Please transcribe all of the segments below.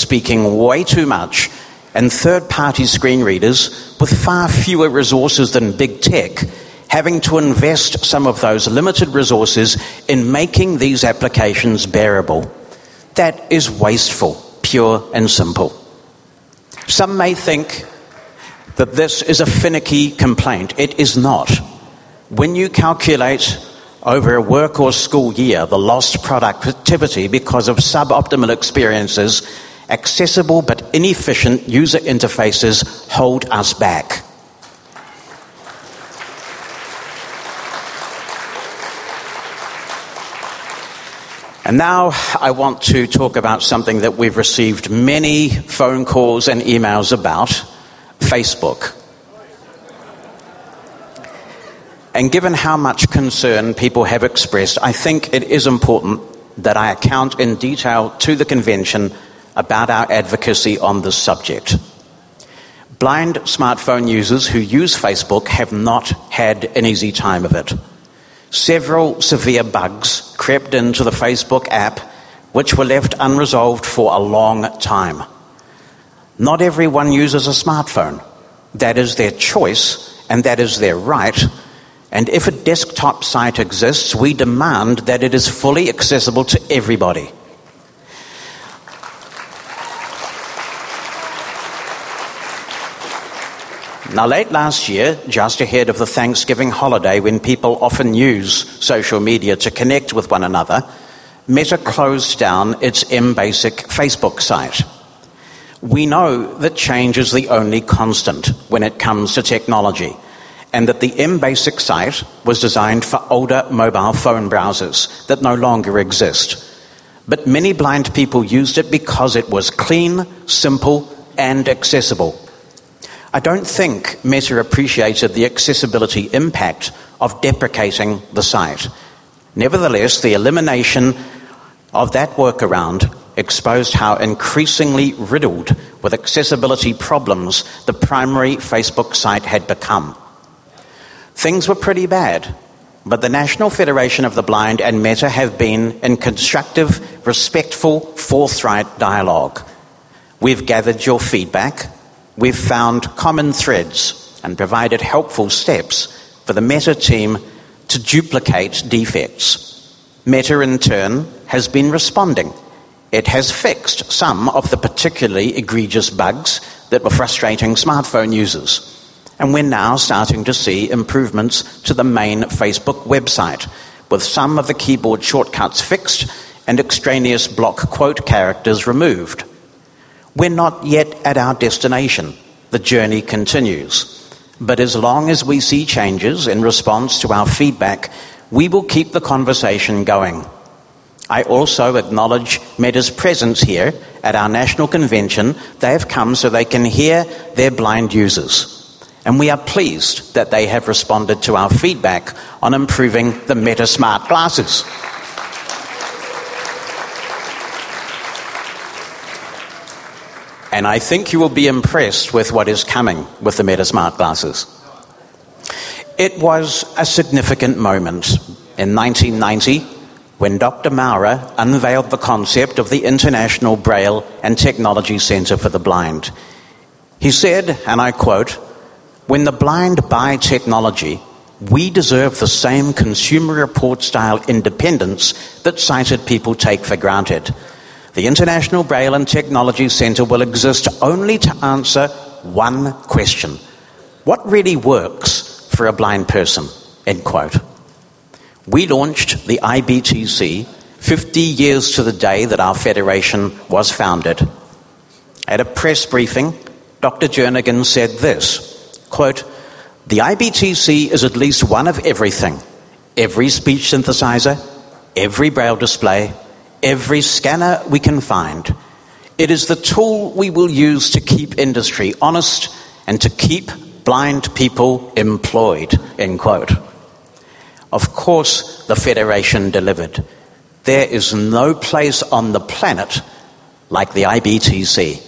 speaking way too much, and third-party screen readers with far fewer resources than big tech having to invest some of those limited resources in making these applications bearable. That is wasteful, pure and simple. Some may think that this is a finicky complaint. It is not. When you calculate over a work or school year the lost productivity because of suboptimal experiences, accessible but inefficient user interfaces hold us back. And now I want to talk about something that we've received many phone calls and emails about, Facebook. And given how much concern people have expressed, I think it is important that I account in detail to the convention about our advocacy on this subject. Blind smartphone users who use Facebook have not had an easy time of it. Several severe bugs crept into the Facebook app, which were left unresolved for a long time. Not everyone uses a smartphone. That is their choice, and that is their right. And if a desktop site exists, we demand that it is fully accessible to everybody. Now, late last year, just ahead of the Thanksgiving holiday, when people often use social media to connect with one another, Meta closed down its MBasic Facebook site. We know that change is the only constant when it comes to technology, and that the MBasic site was designed for older mobile phone browsers that no longer exist. But many blind people used it because it was clean, simple, and accessible. I don't think Meta appreciated the accessibility impact of deprecating the site. Nevertheless, the elimination of that workaround exposed how increasingly riddled with accessibility problems the primary Facebook site had become. Things were pretty bad, but the National Federation of the Blind and Meta have been in constructive, respectful, forthright dialogue. We've gathered your feedback. We've found common threads and provided helpful steps for the Meta team to duplicate defects. Meta, in turn, has been responding. It has fixed some of the particularly egregious bugs that were frustrating smartphone users. And we're now starting to see improvements to the main Facebook website, with some of the keyboard shortcuts fixed and extraneous block quote characters removed. We're not yet at our destination. The journey continues. But as long as we see changes in response to our feedback, we will keep the conversation going. I also acknowledge Meta's presence here at our national convention. They have come so they can hear their blind users. And we are pleased that they have responded to our feedback on improving the Meta Smart Glasses. And I think you will be impressed with what is coming with the Meta Smart Glasses. It was a significant moment in 1990 when Dr. Maurer unveiled the concept of the International Braille and Technology Centre for the Blind. He said, and I quote, "When the blind buy technology, we deserve the same Consumer Report-style independence that sighted people take for granted. The International Braille and Technology Centre will exist only to answer one question. What really works for a blind person?" End quote. We launched the IBTC 50 years to the day that our federation was founded. At a press briefing, Dr. Jernigan said this, quote, "The IBTC is at least one of everything. Every speech synthesizer, every Braille display, every scanner we can find. It is the tool we will use to keep industry honest and to keep blind people employed," end quote. Of course, the Federation delivered. There is no place on the planet like the IBTC.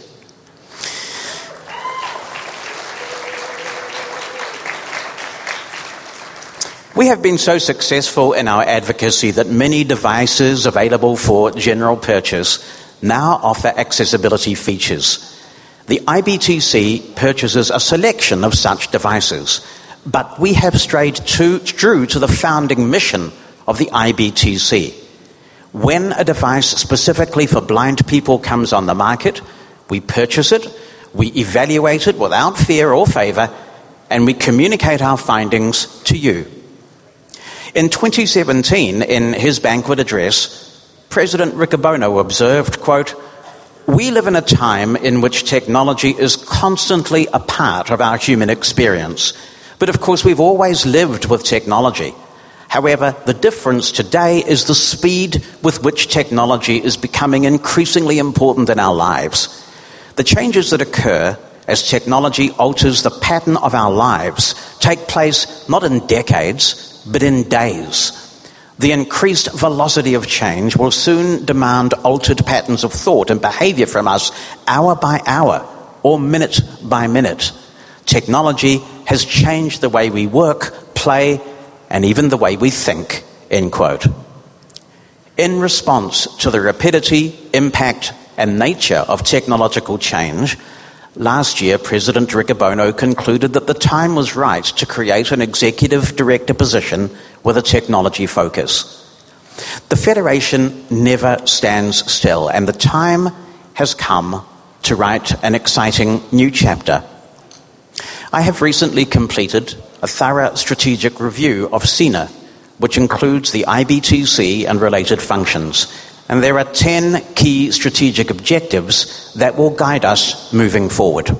We have been so successful in our advocacy that many devices available for general purchase now offer accessibility features. The IBTC purchases a selection of such devices, but we have strayed true to the founding mission of the IBTC. When a device specifically for blind people comes on the market, we purchase it, we evaluate it without fear or favour, and we communicate our findings to you. In 2017, in his banquet address, President Riccobono observed, quote, "We live in a time in which technology is constantly a part of our human experience. But of course, we've always lived with technology. However, the difference today is the speed with which technology is becoming increasingly important in our lives. The changes that occur as technology alters the pattern of our lives take place not in decades, but in days. The increased velocity of change will soon demand altered patterns of thought and behavior from us hour by hour or minute by minute. Technology has changed the way we work, play, and even the way we think," end quote. In response to the rapidity, impact, and nature of technological change, last year President Riccobono concluded that the time was right to create an executive director position with a technology focus. The Federation never stands still, and the time has come to write an exciting new chapter. I have recently completed a thorough strategic review of SINA, which includes the IBTC and related functions, and there are 10 key strategic objectives that will guide us moving forward.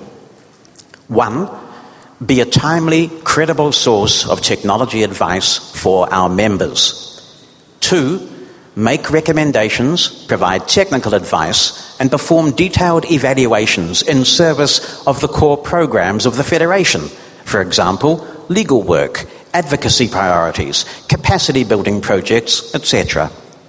1. Be a timely, credible source of technology advice for our members. 2. Make recommendations, provide technical advice, and perform detailed evaluations in service of the core programs of the Federation. For example, legal work, advocacy priorities, capacity building projects, etc.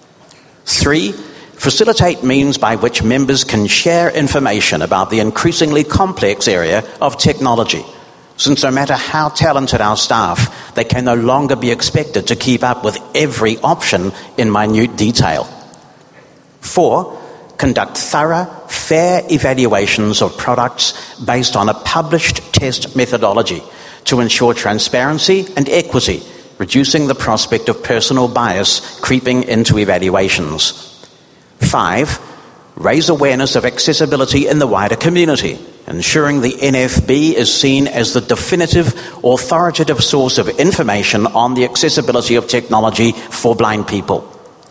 3. Facilitate means by which members can share information about the increasingly complex area of technology, since no matter how talented our staff, they can no longer be expected to keep up with every option in minute detail. 4. Conduct thorough, fair evaluations of products based on a published test methodology to ensure transparency and equity, reducing the prospect of personal bias creeping into evaluations. 5. Raise awareness of accessibility in the wider community, ensuring the NFB is seen as the definitive, authoritative source of information on the accessibility of technology for blind people.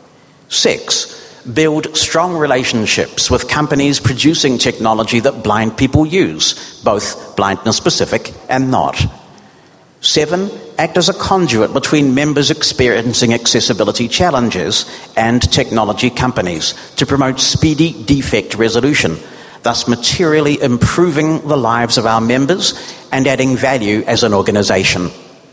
6. Build strong relationships with companies producing technology that blind people use, both blindness-specific and not. 7. Act as a conduit between members experiencing accessibility challenges and technology companies to promote speedy defect resolution, thus materially improving the lives of our members and adding value as an organisation.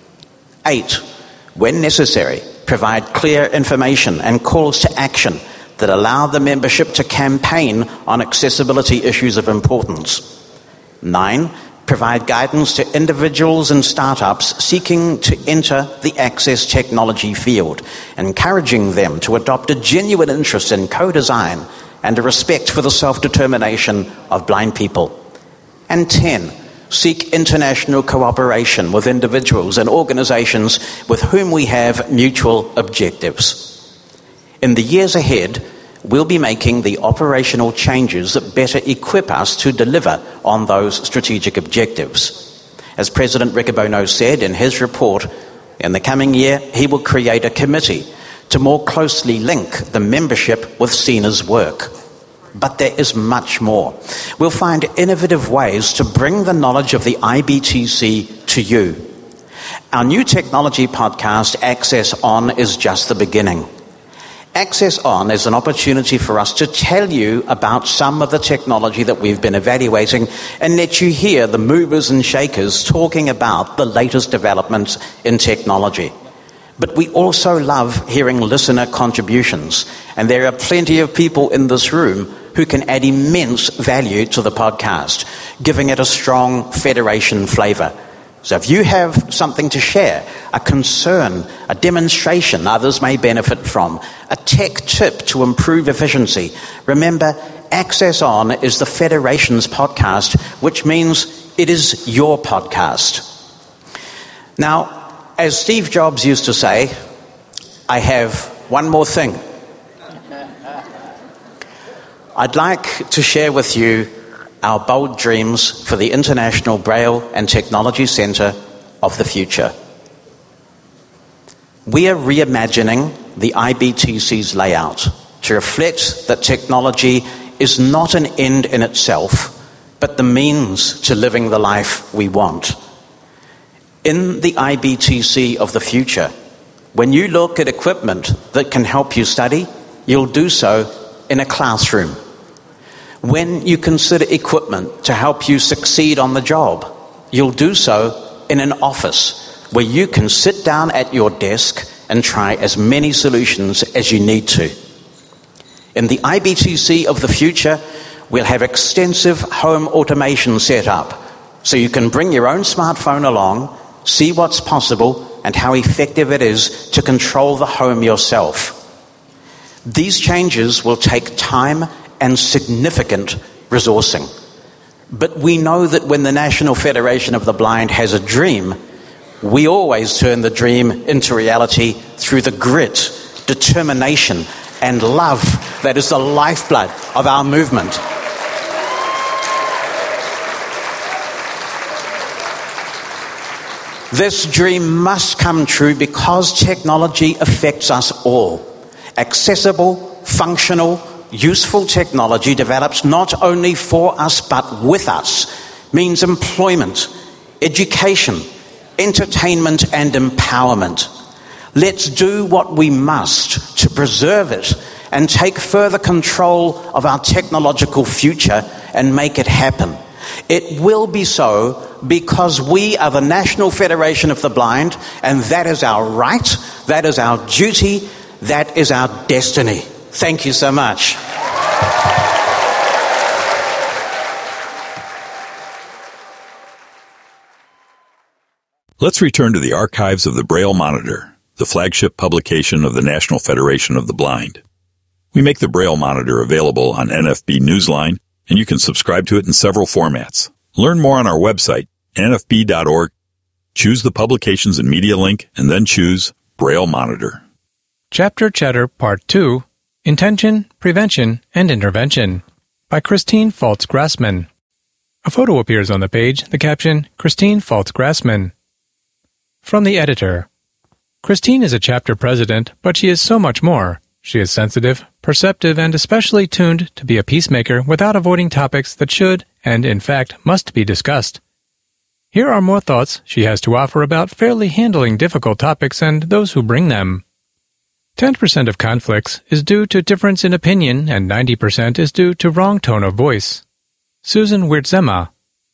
8. When necessary, provide clear information and calls to action that allow the membership to campaign on accessibility issues of importance. 9. Provide guidance to individuals and startups seeking to enter the access technology field, encouraging them to adopt a genuine interest in co-design and a respect for the self-determination of blind people. And 10. Seek international cooperation with individuals and organisations with whom we have mutual objectives. In the years ahead, we'll be making the operational changes that better equip us to deliver on those strategic objectives. As President Riccobono said in his report, in the coming year, he will create a committee to more closely link the membership with SINA's work. But there is much more. We'll find innovative ways to bring the knowledge of the IBTC to you. Our new technology podcast, Access On, is just the beginning. Access On is an opportunity for us to tell you about some of the technology that we've been evaluating and let you hear the movers and shakers talking about the latest developments in technology. But we also love hearing listener contributions, and there are plenty of people in this room who can add immense value to the podcast, giving it a strong Federation flavour. So if you have something to share, a concern, a demonstration others may benefit from, a tech tip to improve efficiency, remember, Access On is the Federation's podcast, which means it is your podcast. Now, as Steve Jobs used to say, I have one more thing. I'd like to share with you our bold dreams for the International Braille and Technology Centre of the future. We are reimagining the IBTC's layout to reflect that technology is not an end in itself, but the means to living the life we want. In the IBTC of the future, when you look at equipment that can help you study, you'll do so in a classroom. When you consider equipment to help you succeed on the job, you'll do so in an office where you can sit down at your desk and try as many solutions as you need to. In the IBTC of the future, we'll have extensive home automation set up, so you can bring your own smartphone along, see what's possible and how effective it is to control the home yourself. These changes will take time and significant resourcing. But we know that when the National Federation of the Blind has a dream, we always turn the dream into reality through the grit, determination, and love that is the lifeblood of our movement. This dream must come true because technology affects us all. Accessible, functional, useful technology develops not only for us but with us means employment, education, entertainment and empowerment. Let's do what we must to preserve it and take further control of our technological future and make it happen. It will be so because we are the National Federation of the Blind, and that is our right, that is our duty, that is our destiny. Thank you so much. Let's return to the archives of the Braille Monitor, the flagship publication of the National Federation of the Blind. We make the Braille Monitor available on NFB Newsline, and you can subscribe to it in several formats. Learn more on our website, nfb.org. Choose the Publications and Media link, and then choose Braille Monitor. Chapter Chatter Part 2, Intention, Prevention, and Intervention, by Christine Faltz-Grassmann. A photo appears on the page, the caption, Christine Faltz-Grassmann. From the editor. Christine is a chapter president, but she is so much more. She is sensitive, perceptive, and especially tuned to be a peacemaker without avoiding topics that should, and in fact must be discussed. Here are more thoughts she has to offer about fairly handling difficult topics and those who bring them. 10% of conflicts is due to difference in opinion and 90% is due to wrong tone of voice. Susan Wirtzema.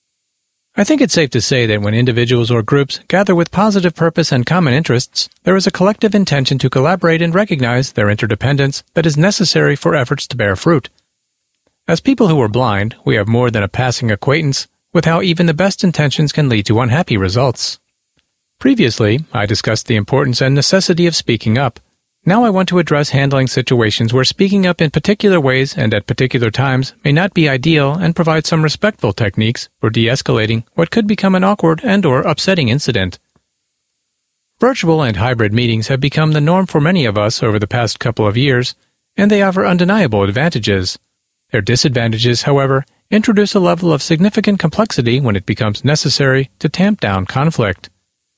I think it's safe to say that when individuals or groups gather with positive purpose and common interests, there is a collective intention to collaborate and recognize their interdependence that is necessary for efforts to bear fruit. As people who are blind, we have more than a passing acquaintance with how even the best intentions can lead to unhappy results. Previously, I discussed the importance and necessity of speaking up. Now I want to address handling situations where speaking up in particular ways and at particular times may not be ideal and provide some respectful techniques for de-escalating what could become an awkward and/or upsetting incident. Virtual and hybrid meetings have become the norm for many of us over the past couple of years, and they offer undeniable advantages. Their disadvantages, however, introduce a level of significant complexity when it becomes necessary to tamp down conflict.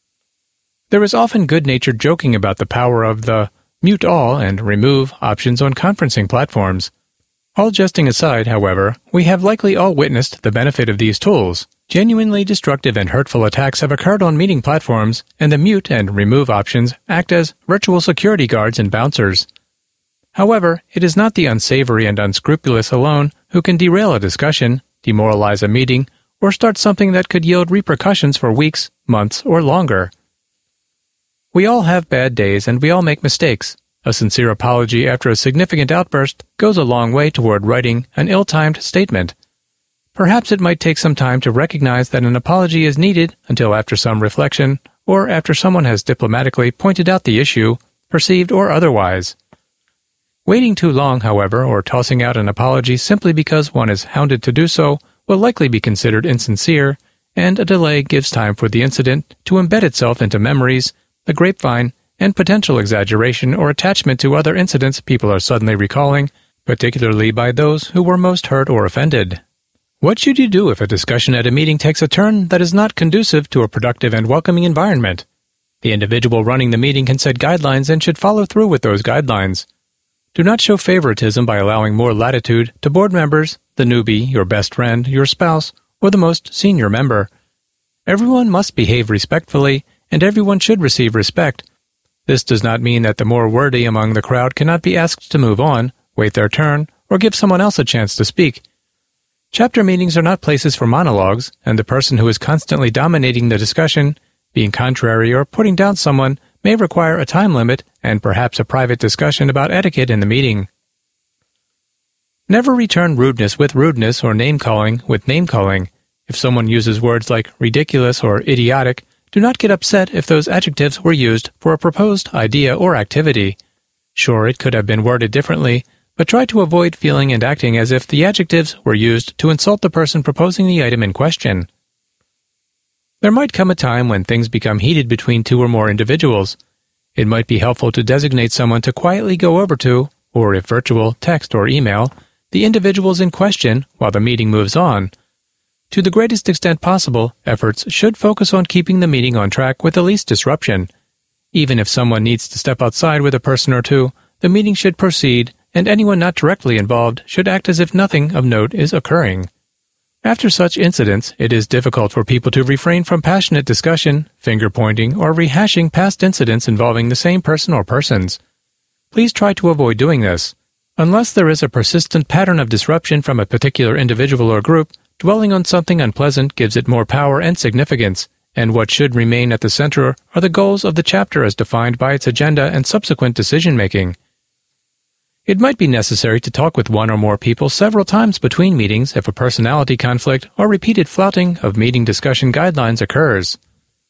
There is often good-natured joking about the power of the mute all and remove options on conferencing platforms. All jesting aside, however, we have likely all witnessed the benefit of these tools. Genuinely destructive and hurtful attacks have occurred on meeting platforms, and the mute and remove options act as virtual security guards and bouncers. However, it is not the unsavory and unscrupulous alone who can derail a discussion, demoralize a meeting, or start something that could yield repercussions for weeks, months, or longer. We all have bad days and we all make mistakes. A sincere apology after a significant outburst goes a long way toward righting an ill-timed statement. Perhaps it might take some time to recognize that an apology is needed until after some reflection or after someone has diplomatically pointed out the issue, perceived or otherwise. Waiting too long, however, or tossing out an apology simply because one is hounded to do so will likely be considered insincere, and a delay gives time for the incident to embed itself into memories, the grapevine, and potential exaggeration or attachment to other incidents people are suddenly recalling, particularly by those who were most hurt or offended. What should you do if a discussion at a meeting takes a turn that is not conducive to a productive and welcoming environment? The individual running the meeting can set guidelines and should follow through with those guidelines. Do not show favoritism by allowing more latitude to board members, the newbie, your best friend, your spouse, or the most senior member. Everyone must behave respectfully, and everyone should receive respect. This does not mean that the more wordy among the crowd cannot be asked to move on, wait their turn, or give someone else a chance to speak. Chapter meetings are not places for monologues, and the person who is constantly dominating the discussion, being contrary or putting down someone, may require a time limit and perhaps a private discussion about etiquette in the meeting. Never return rudeness with rudeness or name-calling with name-calling. If someone uses words like ridiculous or idiotic, do not get upset if those adjectives were used for a proposed idea or activity. Sure, it could have been worded differently, but try to avoid feeling and acting as if the adjectives were used to insult the person proposing the item in question. There might come a time when things become heated between two or more individuals. It might be helpful to designate someone to quietly go over to, or if virtual, text or email, the individuals in question while the meeting moves on. To the greatest extent possible, efforts should focus on keeping the meeting on track with the least disruption. Even if someone needs to step outside with a person or two, the meeting should proceed, and anyone not directly involved should act as if nothing of note is occurring. After such incidents, it is difficult for people to refrain from passionate discussion, finger-pointing, or rehashing past incidents involving the same person or persons. Please try to avoid doing this. Unless there is a persistent pattern of disruption from a particular individual or group, dwelling on something unpleasant gives it more power and significance, and what should remain at the center are the goals of the chapter as defined by its agenda and subsequent decision-making. It might be necessary to talk with one or more people several times between meetings if a personality conflict or repeated flouting of meeting discussion guidelines occurs.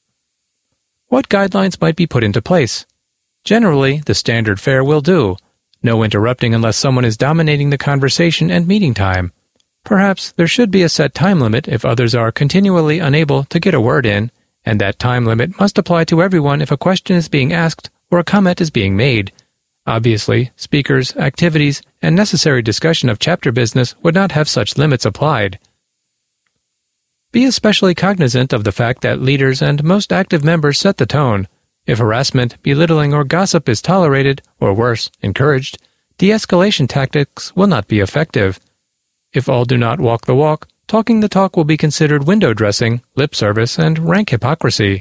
What guidelines might be put into place? Generally, the standard fare will do. No interrupting unless someone is dominating the conversation and meeting time. Perhaps there should be a set time limit if others are continually unable to get a word in, and that time limit must apply to everyone if a question is being asked or a comment is being made. Obviously, speakers, activities, and necessary discussion of chapter business would not have such limits applied. Be especially cognizant of the fact that leaders and most active members set the tone. If harassment, belittling, or gossip is tolerated, or worse, encouraged, de-escalation tactics will not be effective. If all do not walk the walk, talking the talk will be considered window dressing, lip service, and rank hypocrisy.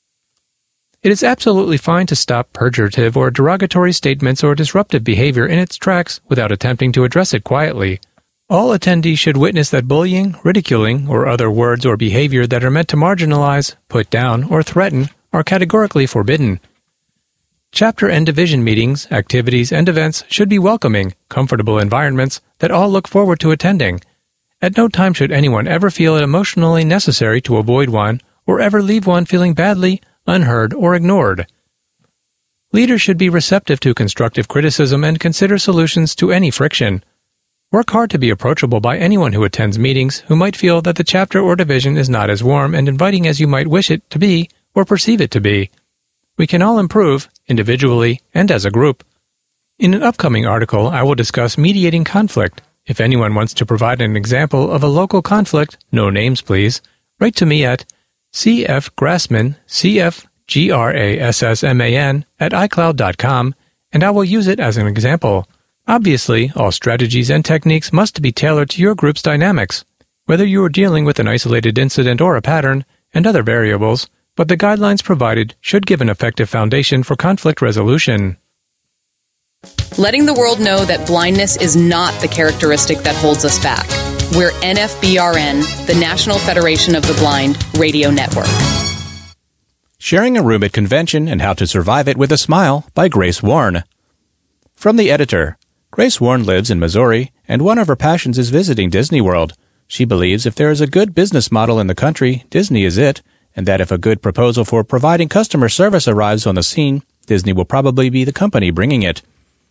It is absolutely fine to stop pejorative or derogatory statements or disruptive behavior in its tracks without attempting to address it quietly. All attendees should witness that bullying, ridiculing, or other words or behavior that are meant to marginalize, put down, or threaten are categorically forbidden. Chapter and division meetings, activities, and events should be welcoming, comfortable environments that all look forward to attending. At no time should anyone ever feel it emotionally necessary to avoid one or ever leave one feeling badly, unheard, or ignored. Leaders should be receptive to constructive criticism and consider solutions to any friction. Work hard to be approachable by anyone who attends meetings who might feel that the chapter or division is not as warm and inviting as you might wish it to be or perceive it to be. We can all improve, individually and as a group. In an upcoming article, I will discuss mediating conflict. If anyone wants to provide an example of a local conflict, no names please, write to me at cfgrassman, cfgrassman @icloud.com, and I will use it as an example. Obviously, all strategies and techniques must be tailored to your group's dynamics, whether you are dealing with an isolated incident or a pattern, and other variables, but the guidelines provided should give an effective foundation for conflict resolution. Letting the world know that blindness is not the characteristic that holds us back. We're NFBRN, the National Federation of the Blind Radio Network. Sharing a Room at Convention and How to Survive It with a Smile by Grace Warren. From the editor, Grace Warren lives in Missouri, and one of her passions is visiting Disney World. She believes if there is a good business model in the country, Disney is it, and that if a good proposal for providing customer service arrives on the scene, Disney will probably be the company bringing it.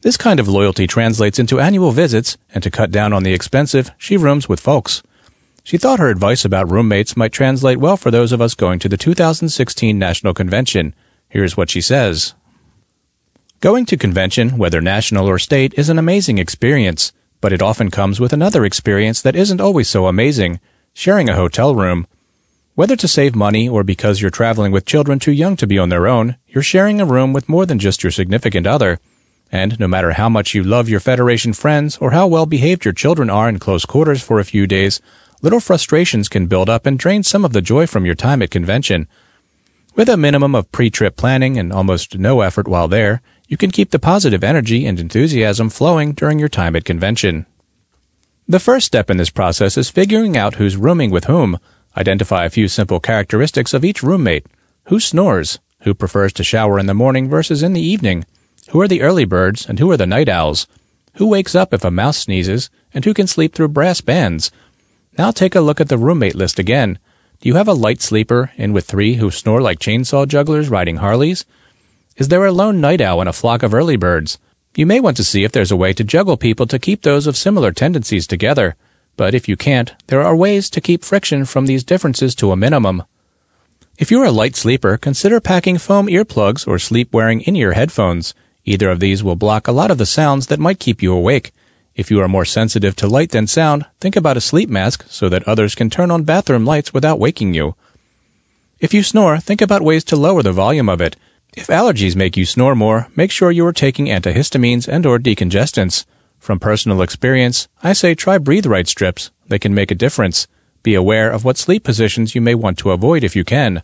This kind of loyalty translates into annual visits, and to cut down on the expensive, she rooms with folks. She thought her advice about roommates might translate well for those of us going to the 2016 National Convention. Here's what she says. Going to convention, whether national or state, is an amazing experience, but it often comes with another experience that isn't always so amazing, sharing a hotel room. Whether to save money or because you're traveling with children too young to be on their own, you're sharing a room with more than just your significant other. And no matter how much you love your Federation friends or how well behaved your children are in close quarters for a few days, little frustrations can build up and drain some of the joy from your time at convention. With a minimum of pre-trip planning and almost no effort while there, you can keep the positive energy and enthusiasm flowing during your time at convention. The first step in this process is figuring out who's rooming with whom. Identify a few simple characteristics of each roommate. Who snores? Who prefers to shower in the morning versus in the evening? Who are the early birds and who are the night owls? Who wakes up if a mouse sneezes and who can sleep through brass bands? Now take a look at the roommate list again. Do you have a light sleeper in with 3 who snore like chainsaw jugglers riding Harleys? Is there a lone night owl in a flock of early birds? You may want to see if there's a way to juggle people to keep those of similar tendencies together. But if you can't, there are ways to keep friction from these differences to a minimum. If you're a light sleeper, consider packing foam earplugs or sleep-wearing in-ear headphones. Either of these will block a lot of the sounds that might keep you awake. If you are more sensitive to light than sound, think about a sleep mask so that others can turn on bathroom lights without waking you. If you snore, think about ways to lower the volume of it. If allergies make you snore more, make sure you are taking antihistamines and/or decongestants. From personal experience, I say try Breathe Right strips. They can make a difference. Be aware of what sleep positions you may want to avoid if you can.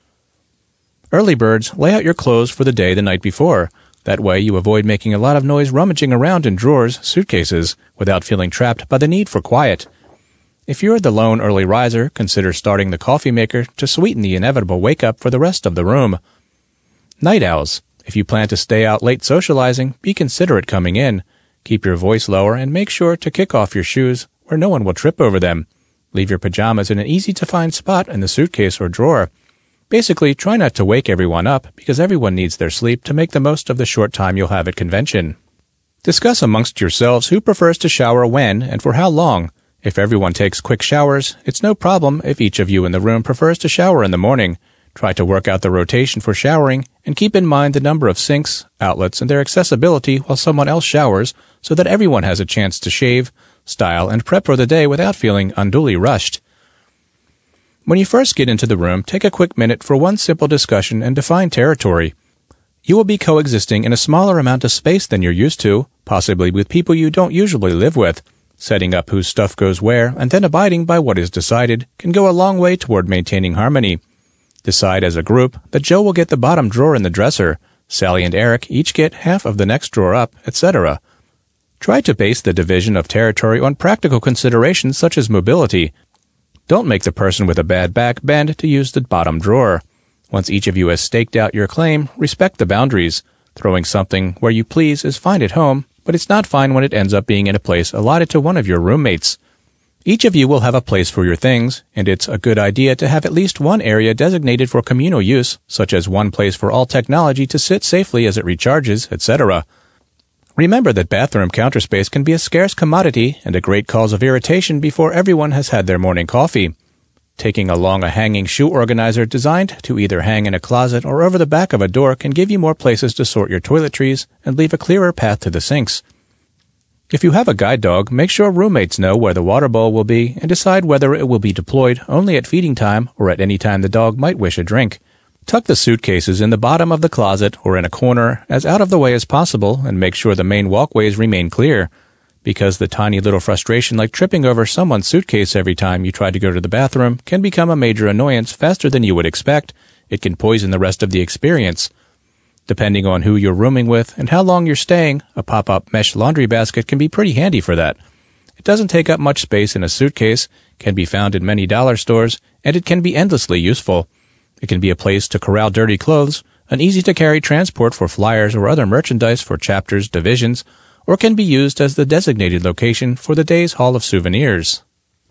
Early birds, lay out your clothes for the day the night before. That way you avoid making a lot of noise rummaging around in drawers, suitcases, without feeling trapped by the need for quiet. If you're the lone early riser, consider starting the coffee maker to sweeten the inevitable wake-up for the rest of the room. Night owls. If you plan to stay out late socializing, be considerate coming in. Keep your voice lower and make sure to kick off your shoes where no one will trip over them. Leave your pajamas in an easy-to-find spot in the suitcase or drawer. Basically, try not to wake everyone up because everyone needs their sleep to make the most of the short time you'll have at convention. Discuss amongst yourselves who prefers to shower when and for how long. If everyone takes quick showers, it's no problem if each of you in the room prefers to shower in the morning. Try to work out the rotation for showering and keep in mind the number of sinks, outlets, and their accessibility while someone else showers so that everyone has a chance to shave, style, and prep for the day without feeling unduly rushed. When you first get into the room, take a quick minute for one simple discussion and define territory. You will be coexisting in a smaller amount of space than you're used to, possibly with people you don't usually live with. Setting up whose stuff goes where and then abiding by what is decided can go a long way toward maintaining harmony. Decide as a group that Joe will get the bottom drawer in the dresser, Sally and Eric each get half of the next drawer up, etc. Try to base the division of territory on practical considerations such as mobility. Don't make the person with a bad back bend to use the bottom drawer. Once each of you has staked out your claim, respect the boundaries. Throwing something where you please is fine at home, but it's not fine when it ends up being in a place allotted to one of your roommates. Each of you will have a place for your things, and it's a good idea to have at least one area designated for communal use, such as one place for all technology to sit safely as it recharges, etc. Remember that bathroom counter space can be a scarce commodity and a great cause of irritation before everyone has had their morning coffee. Taking along a hanging shoe organizer designed to either hang in a closet or over the back of a door can give you more places to sort your toiletries and leave a clearer path to the sinks. If you have a guide dog, make sure roommates know where the water bowl will be and decide whether it will be deployed only at feeding time or at any time the dog might wish a drink. Tuck the suitcases in the bottom of the closet or in a corner as out of the way as possible and make sure the main walkways remain clear. Because the tiny little frustration like tripping over someone's suitcase every time you try to go to the bathroom can become a major annoyance faster than you would expect, it can poison the rest of the experience. Depending on who you're rooming with and how long you're staying, a pop-up mesh laundry basket can be pretty handy for that. It doesn't take up much space in a suitcase, can be found in many dollar stores, and it can be endlessly useful. It can be a place to corral dirty clothes, an easy-to-carry transport for flyers or other merchandise for chapters, divisions, or can be used as the designated location for the day's haul of souvenirs.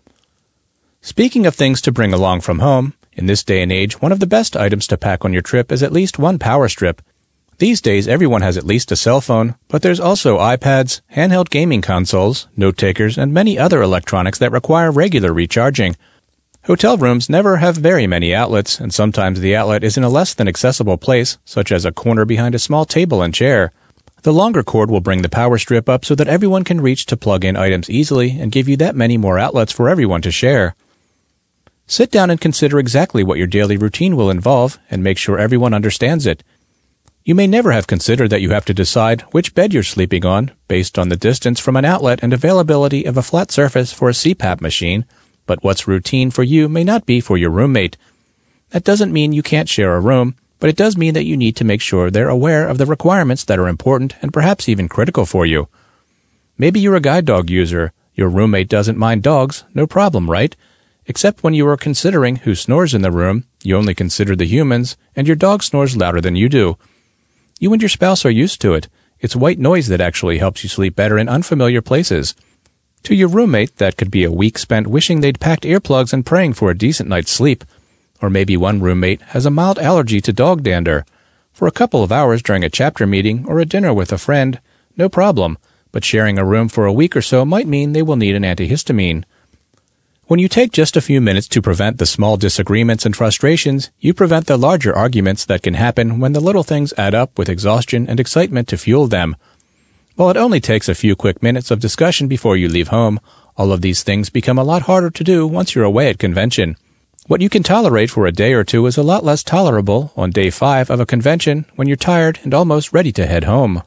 Speaking of things to bring along from home, in this day and age, one of the best items to pack on your trip is at least one power strip. These days, everyone has at least a cell phone, but there's also iPads, handheld gaming consoles, note-takers, and many other electronics that require regular recharging. Hotel rooms never have very many outlets, and sometimes the outlet is in a less than accessible place, such as a corner behind a small table and chair. The longer cord will bring the power strip up so that everyone can reach to plug in items easily and give you that many more outlets for everyone to share. Sit down and consider exactly what your daily routine will involve and make sure everyone understands it. You may never have considered that you have to decide which bed you're sleeping on based on the distance from an outlet and availability of a flat surface for a CPAP machine, but what's routine for you may not be for your roommate. That doesn't mean you can't share a room, but it does mean that you need to make sure they're aware of the requirements that are important and perhaps even critical for you. Maybe you're a guide dog user. Your roommate doesn't mind dogs, no problem, right? Except when you are considering who snores in the room, you only consider the humans, and your dog snores louder than you do. You and your spouse are used to it. It's white noise that actually helps you sleep better in unfamiliar places. To your roommate, that could be a week spent wishing they'd packed earplugs and praying for a decent night's sleep. Or maybe one roommate has a mild allergy to dog dander. For a couple of hours during a chapter meeting or a dinner with a friend, no problem, but sharing a room for a week or so might mean they will need an antihistamine. When you take just a few minutes to prevent the small disagreements and frustrations, you prevent the larger arguments that can happen when the little things add up with exhaustion and excitement to fuel them. While it only takes a few quick minutes of discussion before you leave home, all of these things become a lot harder to do once you're away at convention. What you can tolerate for a day or two is a lot less tolerable on day 5 of a convention when you're tired and almost ready to head home.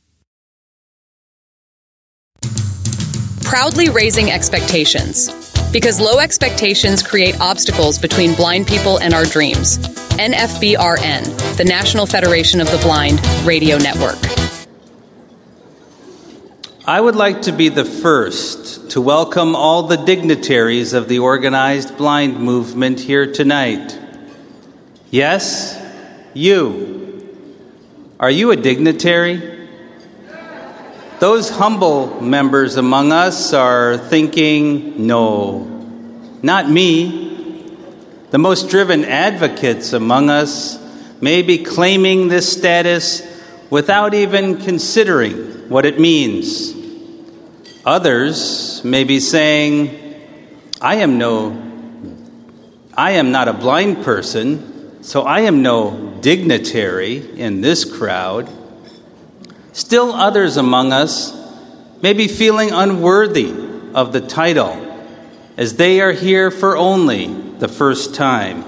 Proudly raising expectations. Because low expectations create obstacles between blind people and our dreams. NFBRN, the National Federation of the Blind Radio Network. I would like to be the first to welcome all the dignitaries of the organized blind movement here tonight. Yes, you. Are you a dignitary? Those humble members among us are thinking, no, not me. The most driven advocates among us may be claiming this status without even considering what it means. Others may be saying, I am not a blind person, so I am no dignitary in this crowd. Still others among us may be feeling unworthy of the title, as they are here for only the first time.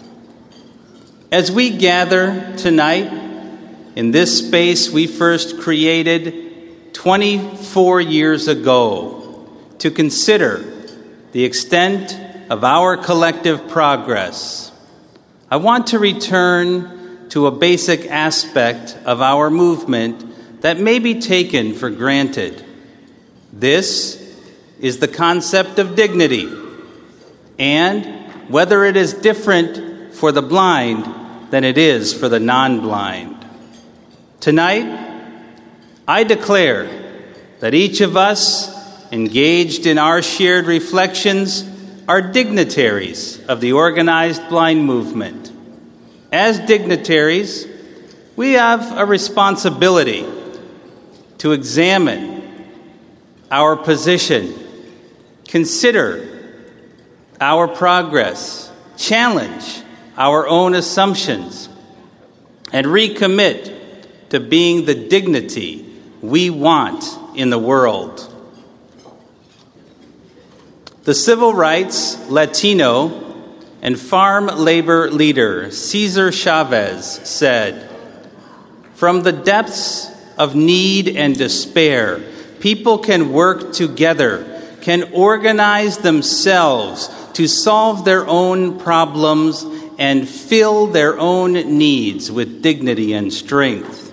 As we gather tonight in this space we first created 24 years ago to consider the extent of our collective progress, I want to return to a basic aspect of our movement that may be taken for granted. This is the concept of dignity, and whether it is different for the blind than it is for the non-blind. Tonight, I declare that each of us engaged in our shared reflections are dignitaries of the organized blind movement. As dignitaries, we have a responsibility to examine our position, consider our progress, challenge our own assumptions, and recommit to being the dignity we want in the world. The civil rights, Latino, and farm labor leader Cesar Chavez said, "From the depths of need and despair, people can work together, can organize themselves to solve their own problems and fill their own needs with dignity and strength."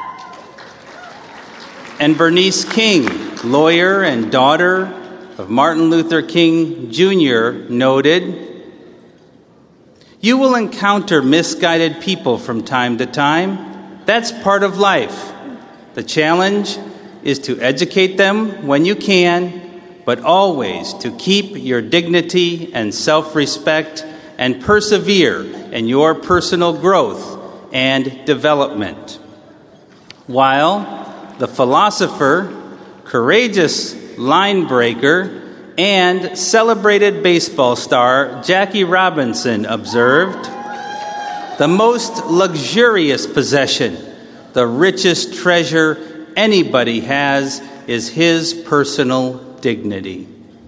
And Bernice King, lawyer and daughter of Martin Luther King Jr., noted, "You will encounter misguided people from time to time. That's part of life. The challenge is to educate them when you can, but always to keep your dignity and self-respect and persevere in your personal growth and development." while the philosopher, courageous line breaker, and celebrated baseball star Jackie Robinson observed, "The most luxurious possession, the richest treasure anybody has, is his personal dignity."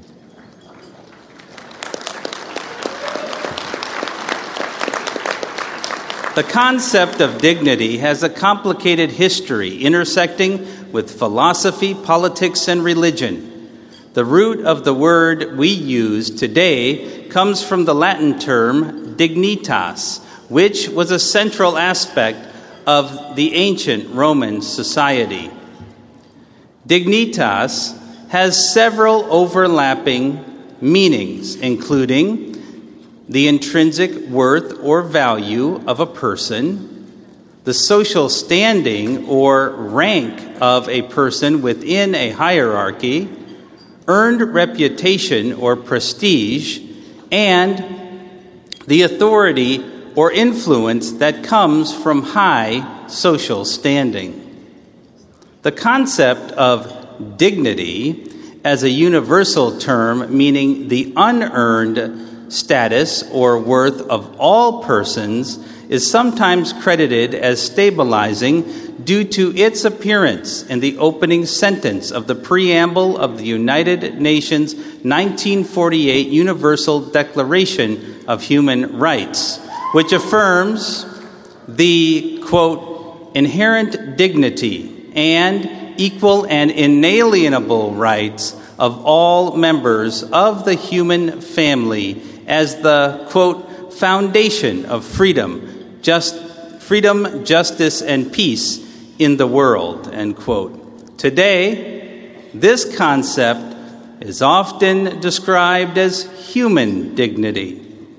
The concept of dignity has a complicated history intersecting with philosophy, politics, and religion. The root of the word we use today comes from the Latin term dignitas, which was a central aspect of the ancient Roman society. Dignitas has several overlapping meanings, including the intrinsic worth or value of a person, the social standing or rank of a person within a hierarchy, earned reputation or prestige, and the authority or influence that comes from high social standing. The concept of dignity as a universal term meaning the unearned status or worth of all persons is sometimes credited as stabilizing due to its appearance in the opening sentence of the preamble of the United Nations 1948 Universal Declaration of Human Rights, which affirms the, quote, inherent dignity and equal and inalienable rights of all members of the human family as the, quote, foundation of freedom, justice, and peace in the world, end quote. Today, this concept is often described as human dignity.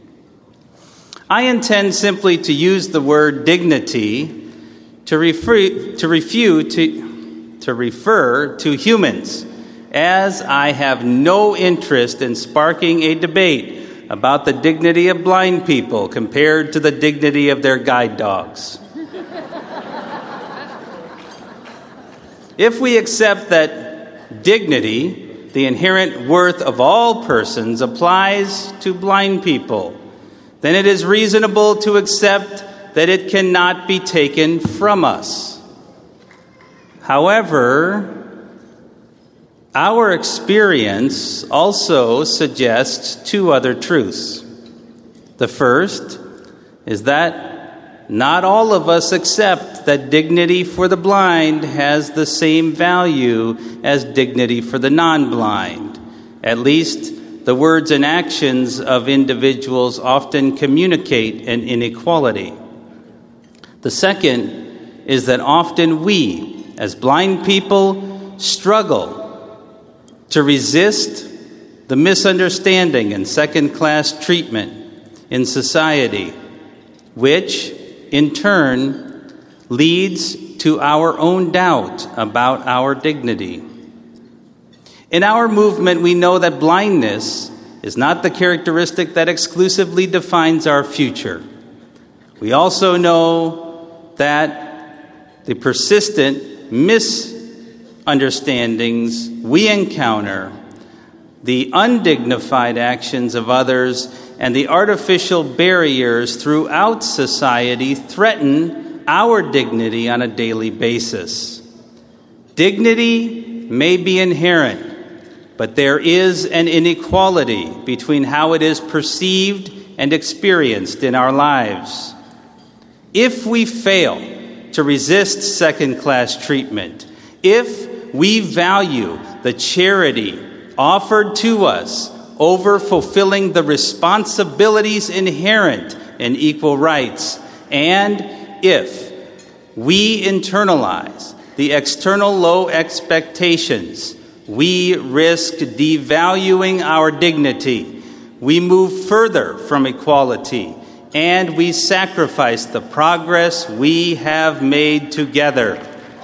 I intend simply to use the word dignity to refer to humans, as I have no interest in sparking a debate about the dignity of blind people compared to the dignity of their guide dogs. If we accept that dignity, the inherent worth of all persons, applies to blind people, then it is reasonable to accept that it cannot be taken from us. However, our experience also suggests two other truths. The first is that not all of us accept that dignity for the blind has the same value as dignity for the non-blind. At least, the words and actions of individuals often communicate an inequality. The second is that often we, as blind people, struggle to resist the misunderstanding and second-class treatment in society, which, in turn, leads to our own doubt about our dignity. In our movement, we know that blindness is not the characteristic that exclusively defines our future. We also know that the persistent misunderstandings we encounter, the undignified actions of others, and the artificial barriers throughout society threaten our dignity on a daily basis. Dignity may be inherent, but there is an inequality between how it is perceived and experienced in our lives. If we fail to resist second-class treatment, if we value the charity offered to us over fulfilling the responsibilities inherent in equal rights, and if we internalize the external low expectations, we risk devaluing our dignity. We move further from equality, and we sacrifice the progress we have made together.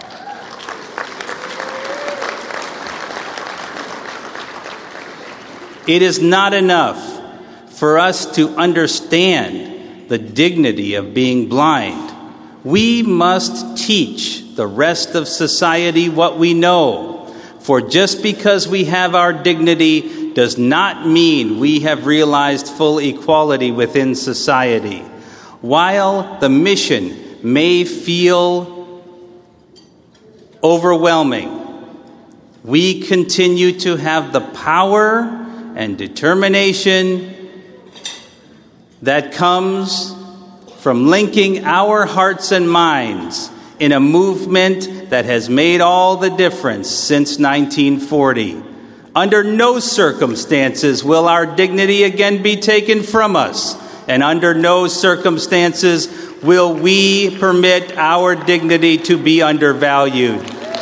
It is not enough for us to understand the dignity of being blind. We must teach the rest of society what we know. For just because we have our dignity does not mean we have realized full equality within society. While the mission may feel overwhelming, we continue to have the power and determination that comes from linking our hearts and minds in a movement that has made all the difference since 1940. Under no circumstances will our dignity again be taken from us, and under no circumstances will we permit our dignity to be undervalued.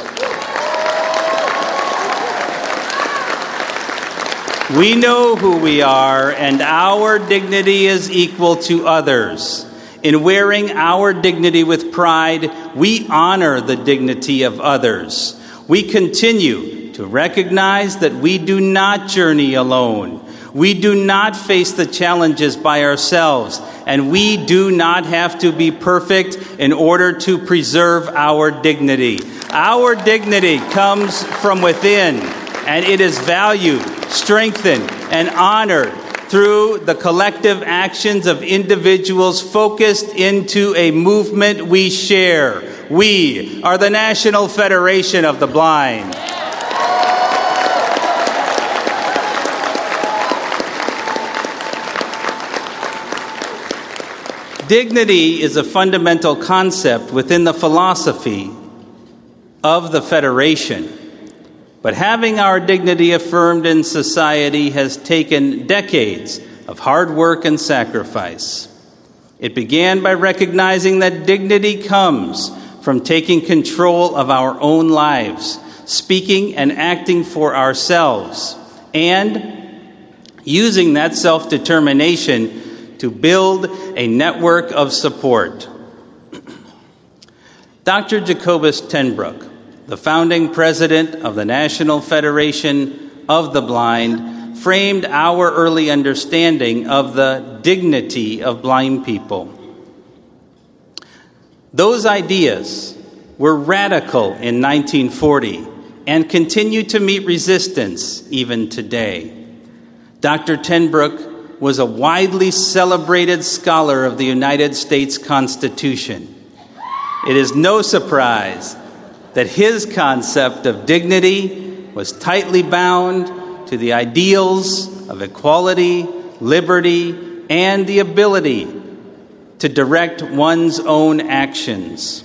We know who we are, and our dignity is equal to others. In wearing our dignity with pride, we honor the dignity of others. We continue to recognize that we do not journey alone. We do not face the challenges by ourselves, and we do not have to be perfect in order to preserve our dignity. Our dignity comes from within, and it is valued, strengthened, and honored through the collective actions of individuals focused into a movement we share. We are the National Federation of the Blind. Dignity is a fundamental concept within the philosophy of the Federation. But having our dignity affirmed in society has taken decades of hard work and sacrifice. It began by recognizing that dignity comes from taking control of our own lives, speaking and acting for ourselves, and using that self-determination to build a network of support. Dr. Jacobus ten Broek, the founding president of the National Federation of the Blind, framed our early understanding of the dignity of blind people. Those ideas were radical in 1940 and continue to meet resistance even today. Dr. ten Broek was a widely celebrated scholar of the United States Constitution. It is no surprise that his concept of dignity was tightly bound to the ideals of equality, liberty, and the ability to direct one's own actions.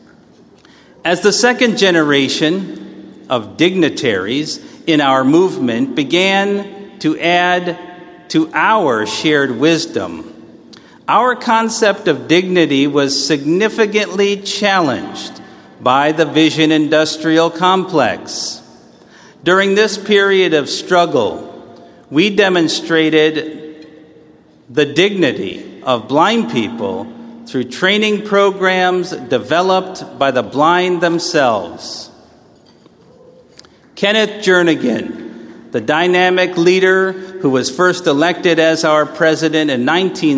As the second generation of dignitaries in our movement began to add to our shared wisdom, our concept of dignity was significantly challenged by the vision industrial complex. During this period of struggle, we demonstrated the dignity of blind people through training programs developed by the blind themselves. Kenneth Jernigan, the dynamic leader who was first elected as our president in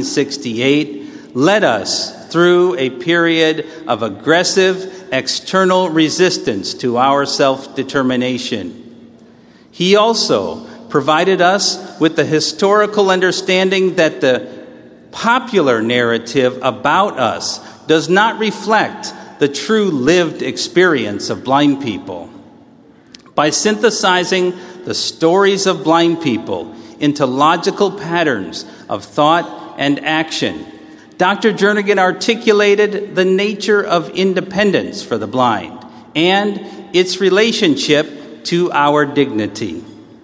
1968, led us through a period of aggressive external resistance to our self-determination. He also provided us with the historical understanding that the popular narrative about us does not reflect the true lived experience of blind people. By synthesizing the stories of blind people into logical patterns of thought and action, Dr. Jernigan articulated the nature of independence for the blind and its relationship to our dignity.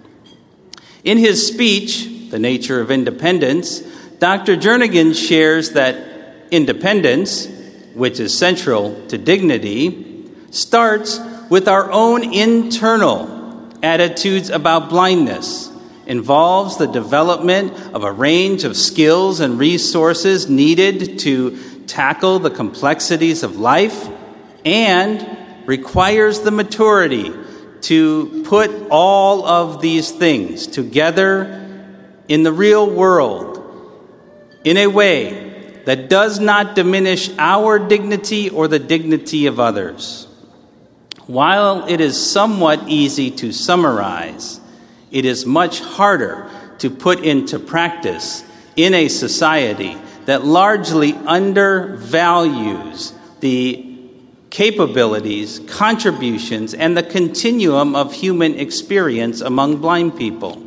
In his speech, The Nature of Independence, Dr. Jernigan shares that independence, which is central to dignity, starts with our own internal attitudes about blindness, involves the development of a range of skills and resources needed to tackle the complexities of life, and requires the maturity to put all of these things together in the real world in a way that does not diminish our dignity or the dignity of others. While it is somewhat easy to summarize, it is much harder to put into practice in a society that largely undervalues the capabilities, contributions, and the continuum of human experience among blind people.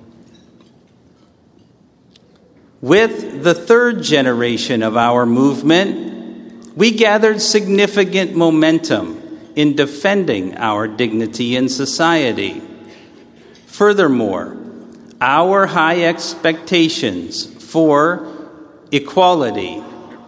With the third generation of our movement, we gathered significant momentum in defending our dignity in society. Furthermore, our high expectations for equality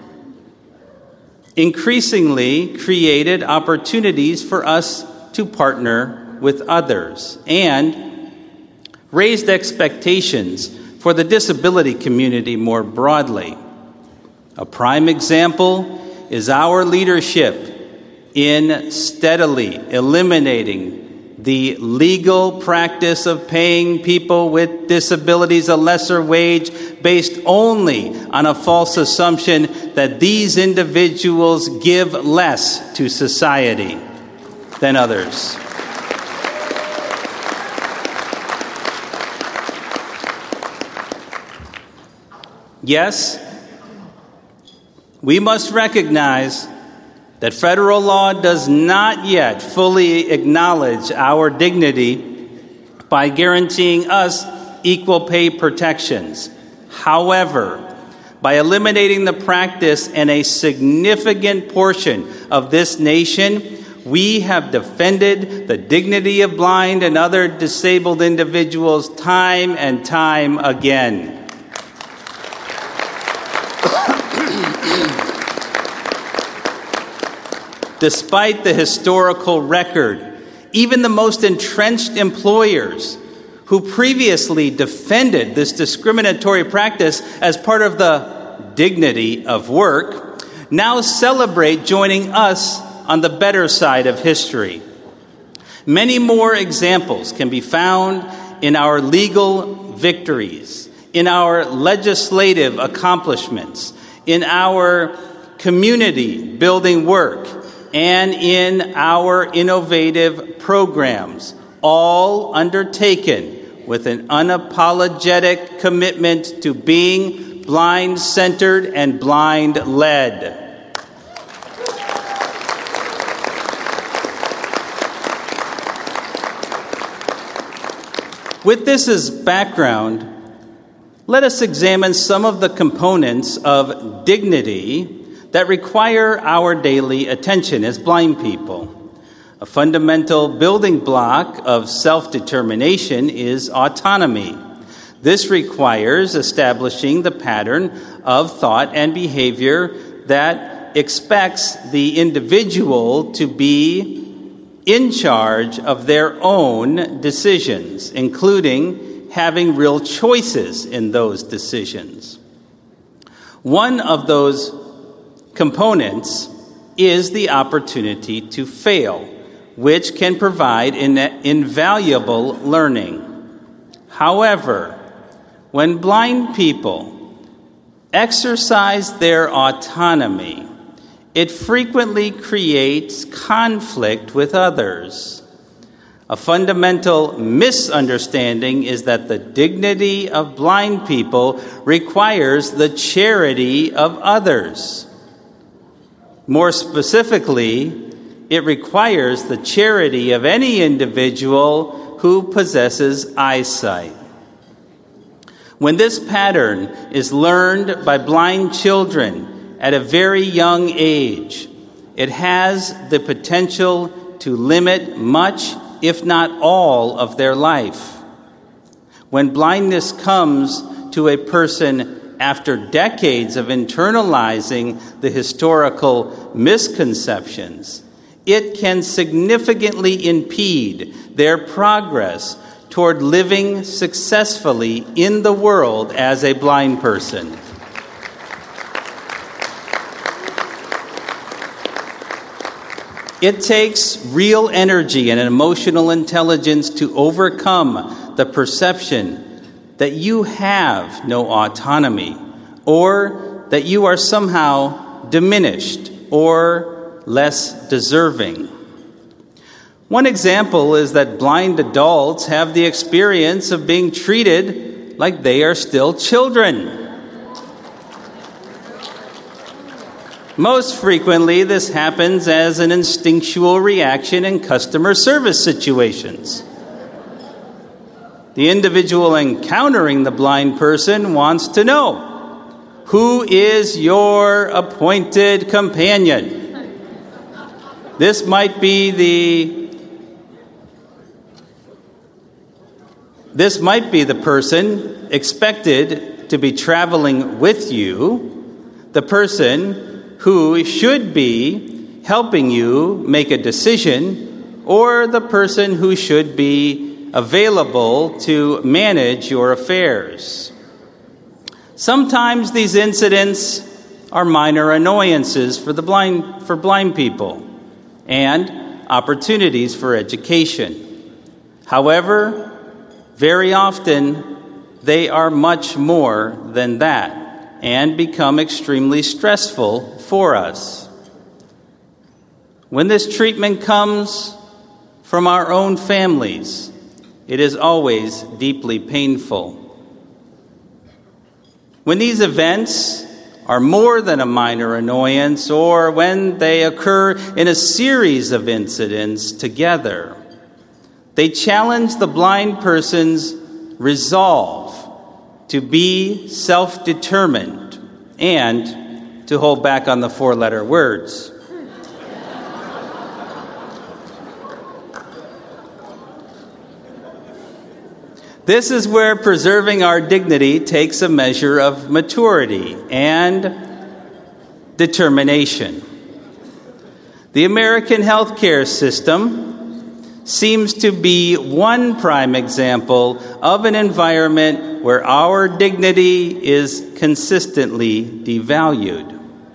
increasingly created opportunities for us to partner with others and raised expectations for the disability community more broadly. A prime example is our leadership in steadily eliminating the legal practice of paying people with disabilities a lesser wage based only on a false assumption that these individuals give less to society than others. Yes, we must recognize that federal law does not yet fully acknowledge our dignity by guaranteeing us equal pay protections. However, by eliminating the practice in a significant portion of this nation, we have defended the dignity of blind and other disabled individuals time and time again. Despite the historical record, even the most entrenched employers who previously defended this discriminatory practice as part of the dignity of work now celebrate joining us on the better side of history. Many more examples can be found in our legal victories, in our legislative accomplishments, in our community building work, and in our innovative programs, all undertaken with an unapologetic commitment to being blind-centered and blind-led. With this as background, let us examine some of the components of dignity that require our daily attention as blind people. A fundamental building block of self-determination is autonomy. This requires establishing the pattern of thought and behavior that expects the individual to be in charge of their own decisions, including having real choices in those decisions. One of those components is the opportunity to fail, which can provide invaluable learning. However, when blind people exercise their autonomy, it frequently creates conflict with others. A fundamental misunderstanding is that the dignity of blind people requires the charity of others. More specifically, it requires the charity of any individual who possesses eyesight. When this pattern is learned by blind children at a very young age, it has the potential to limit much, if not all, of their life. When blindness comes to a person after decades of internalizing the historical misconceptions, it can significantly impede their progress toward living successfully in the world as a blind person. It takes real energy and emotional intelligence to overcome the perception that you have no autonomy, or that you are somehow diminished or less deserving. One example is that blind adults have the experience of being treated like they are still children. Most frequently, this happens as an instinctual reaction in customer service situations. The individual encountering the blind person wants to know, who is your appointed companion? This might be the person expected to be traveling with you, the person who should be helping you make a decision, or the person who should be available to manage your affairs. Sometimes these incidents are minor annoyances for blind people and opportunities for education. However, very often they are much more than that and become extremely stressful for us. When this treatment comes from our own families, it is always deeply painful. When these events are more than a minor annoyance, or when they occur in a series of incidents together, they challenge the blind person's resolve to be self-determined and to hold back on the four-letter words. This is where preserving our dignity takes a measure of maturity and determination. The American healthcare system seems to be one prime example of an environment where our dignity is consistently devalued.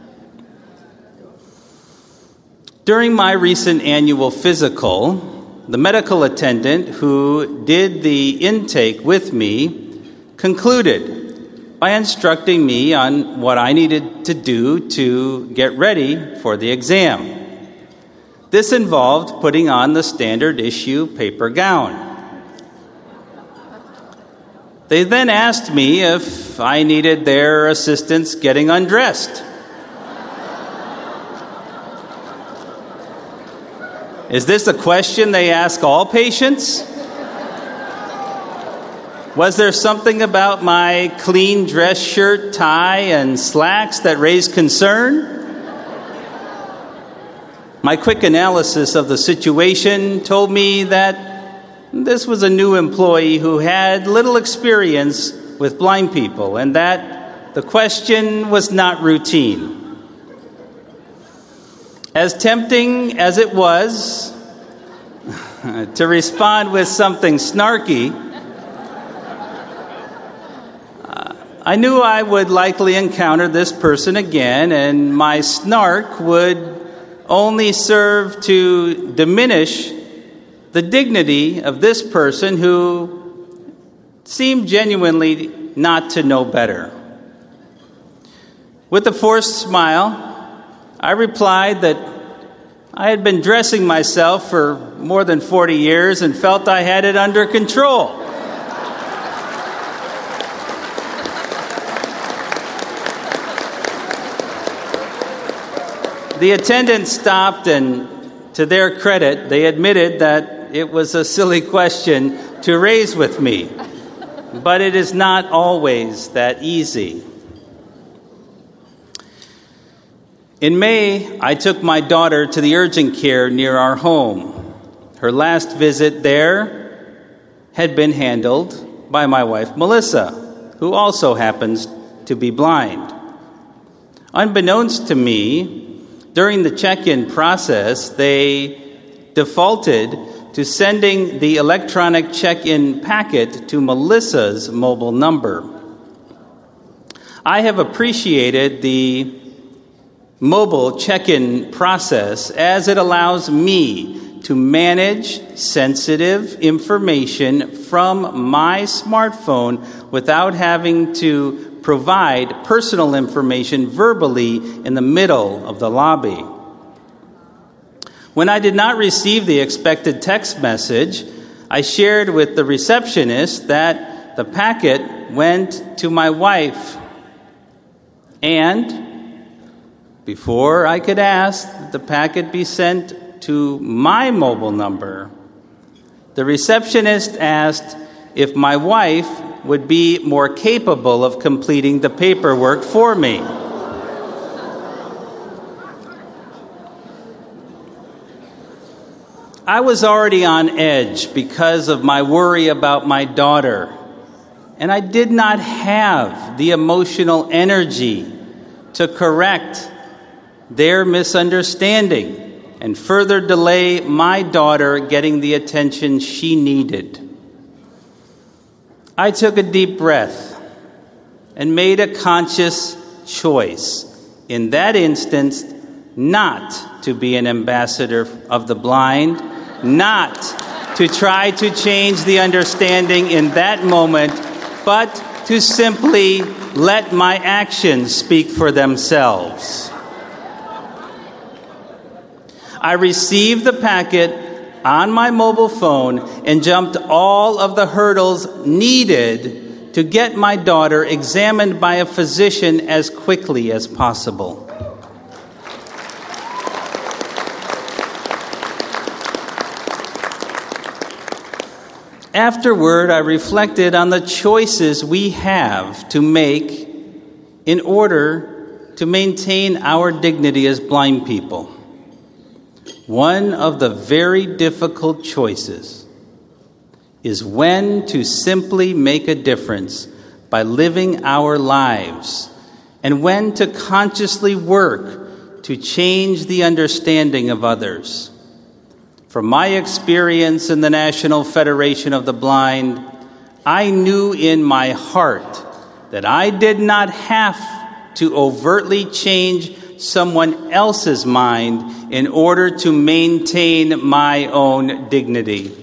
During my recent annual physical, the medical attendant who did the intake with me concluded by instructing me on what I needed to do to get ready for the exam. This involved putting on the standard issue paper gown. They then asked me if I needed their assistance getting undressed. Is this a question they ask all patients? Was there something about my clean dress shirt, tie, and slacks that raised concern? My quick analysis of the situation told me that this was a new employee who had little experience with blind people, and that the question was not routine. As tempting as it was to respond with something snarky, I knew I would likely encounter this person again, and my snark would only serve to diminish the dignity of this person who seemed genuinely not to know better. With a forced smile, I replied that I had been dressing myself for more than 40 years and felt I had it under control. The attendant stopped, and to their credit, they admitted that it was a silly question to raise with me. But it is not always that easy. In May, I took my daughter to the urgent care near our home. Her last visit there had been handled by my wife, Melissa, who also happens to be blind. Unbeknownst to me, during the check-in process, they defaulted to sending the electronic check-in packet to Melissa's mobile number. I have appreciated the mobile check-in process as it allows me to manage sensitive information from my smartphone without having to provide personal information verbally in the middle of the lobby. When I did not receive the expected text message, I shared with the receptionist that the packet went to my wife. And before I could ask that the packet be sent to my mobile number, the receptionist asked if my wife would be more capable of completing the paperwork for me. I was already on edge because of my worry about my daughter, and I did not have the emotional energy to correct their misunderstanding and further delay my daughter getting the attention she needed. I took a deep breath and made a conscious choice, in that instance, not to be an ambassador of the blind, not to try to change the understanding in that moment, but to simply let my actions speak for themselves. I received the packet on my mobile phone and jumped all of the hurdles needed to get my daughter examined by a physician as quickly as possible. Afterward, I reflected on the choices we have to make in order to maintain our dignity as blind people. One of the very difficult choices is when to simply make a difference by living our lives, and when to consciously work to change the understanding of others. From my experience in the National Federation of the Blind, I knew in my heart that I did not have to overtly change someone else's mind in order to maintain my own dignity.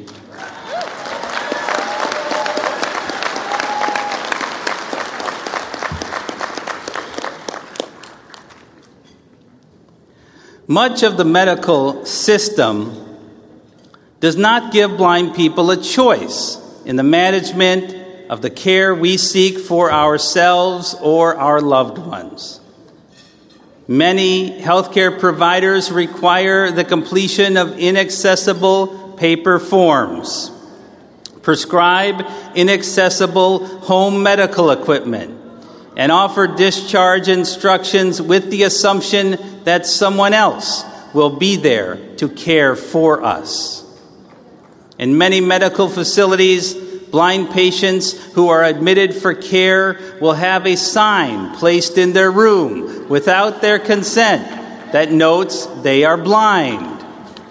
Much of the medical system does not give blind people a choice in the management of the care we seek for ourselves or our loved ones. Many healthcare providers require the completion of inaccessible paper forms, prescribe inaccessible home medical equipment, and offer discharge instructions with the assumption that someone else will be there to care for us. In many medical facilities, blind patients who are admitted for care will have a sign placed in their room without their consent that notes they are blind.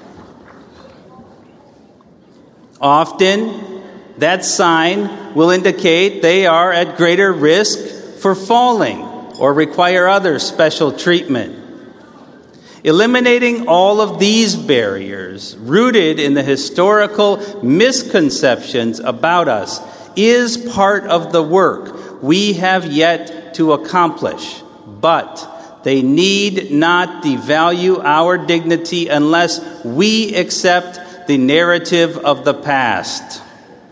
Often, that sign will indicate they are at greater risk for falling or require other special treatment. Eliminating all of these barriers, rooted in the historical misconceptions about us, is part of the work we have yet to accomplish. But they need not devalue our dignity unless we accept the narrative of the past.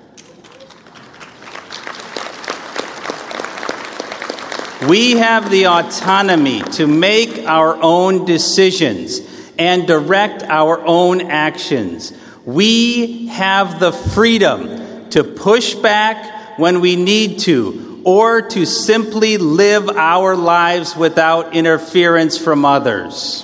We have the autonomy to make our own decisions and direct our own actions. We have the freedom to push back when we need to, or to simply live our lives without interference from others.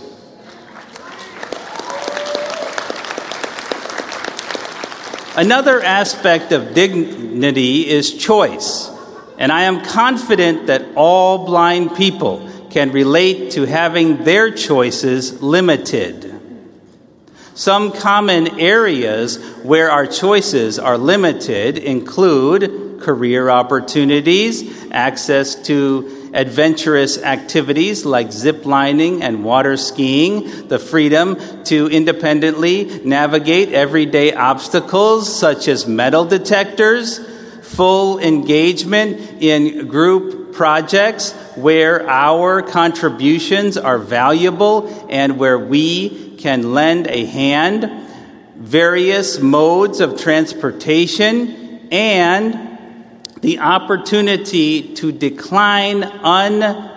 Another aspect of dignity is choice. And I am confident that all blind people can relate to having their choices limited. Some common areas where our choices are limited include career opportunities, access to adventurous activities like zip lining and water skiing, the freedom to independently navigate everyday obstacles such as metal detectors, full engagement in group group projects where our contributions are valuable and where we can lend a hand, various modes of transportation, and the opportunity to decline